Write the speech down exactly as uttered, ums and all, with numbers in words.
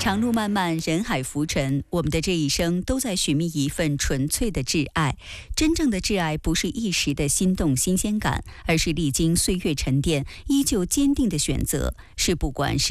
长路漫漫，人海浮沉，我们的这一生都在寻觅一份纯粹的挚爱。真正的挚爱不是一时的心动新鲜感，而是历经岁月沉淀，依旧坚定的选择，是不管是